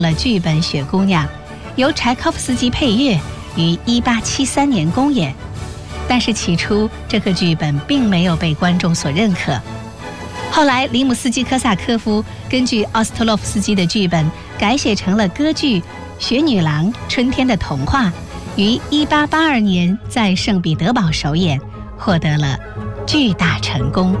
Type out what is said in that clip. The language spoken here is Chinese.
了剧本《雪姑娘》，由柴可夫斯基配乐，于1873年公演。但是起初这个剧本并没有被观众所认可。后来里姆斯基科萨科夫根据奥斯特洛夫斯基的剧本改写成了歌剧《雪女郎：春天的童话》，于1882年在圣彼得堡首演，获得了巨大成功。